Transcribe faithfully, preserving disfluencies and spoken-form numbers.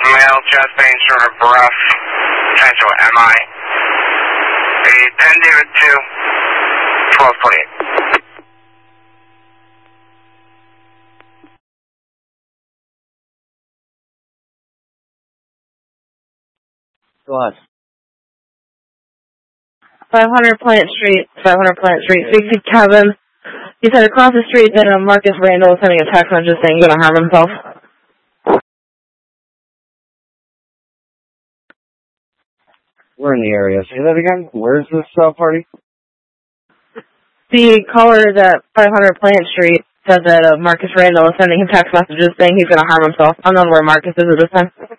Male, chest pain, short of breath, potential M I. A ten David two, twelve twenty-eight. Go on. five hundred Plant Street, five hundred Plant Street, sixty Kevin. He said across the street that uh, Marcus Randall is sending a text message saying he's going to harm himself. We're in the area. Say that again. Where's this uh, party? The caller at five hundred Plant Street said that uh, Marcus Randall is sending him text messages saying he's going to harm himself. I don't know where Marcus is at this time.